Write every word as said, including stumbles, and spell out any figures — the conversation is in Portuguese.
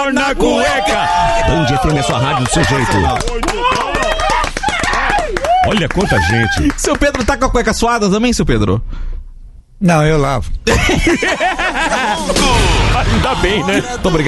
suor na cueca. Band F M é sua rádio do seu jeito. Olha quanta gente. Seu Pedro tá com a cueca suada também, seu Pedro? Não, eu lavo. Ainda bem, né? Muito obrigado.